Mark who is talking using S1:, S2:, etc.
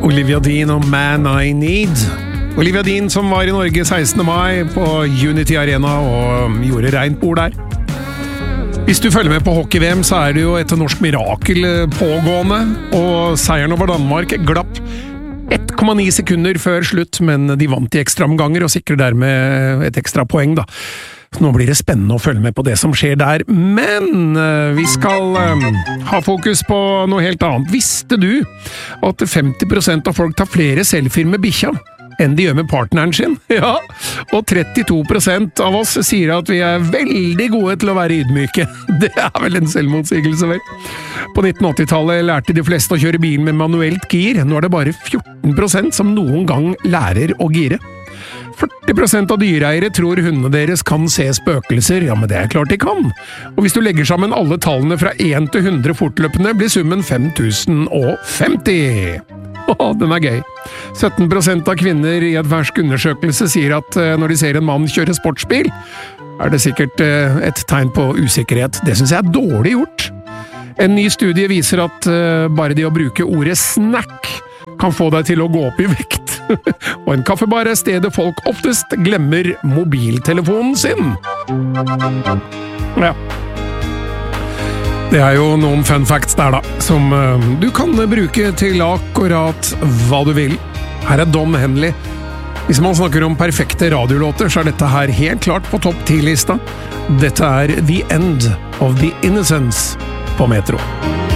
S1: Olivia Dean og Man I Need. Olivia Dean som var i Norge 16. mai på Unity Arena og gjorde rent bord der. Hvis du følger med på hockey-VM, så er det jo et norsk mirakel pågående, og seieren over Danmark glapp 1,9 sekunder før slutt, men de vant i ekstraomganger og sikrer dermed et ekstra poeng da. Nå blir det spennende å følge med på det som skjer der, men vi skal ha fokus på noe helt annet. Visste du at 50% av folk tar flere selfier med bikkja enn de gjør med partneren sin? Ja, og 32% av oss sier at vi er veldig gode til å være ydmyke. Det er vel en selvmotsigelse, vel? På 1980-tallet lærte de fleste å kjøre bilen med manuelt gir. Nå er det bare 14% som noen gang lærer å gire. 40% av dyreeiere tror hundene deres kan se spøkelser. Ja, men det er klart de kan. Og hvis du legger sammen alle tallene fra 1 til 100 fortløpende, blir summen 5050. Den er gøy. 17% av kvinner i et fersk undersøkelse sier at når de ser en mann kjøre sportsbil, er det sikkert et tegn på usikkerhet. Det synes jeg er dårlig gjort. En ny studie viser at bare det å bruke ordet snack kan få deg til å gå opp i vekt. Og en kaffebar er stedet folk oftest glemmer mobiltelefonen sin. Ja. Det er jo noen fun facts der da, som du kan bruke til akkurat hva du vil. Her er Don Henley. Hvis man snakker om perfekte radiolåter, så er dette her helt klart på topp 10-lista. Dette er The End of the Innocence på Metro.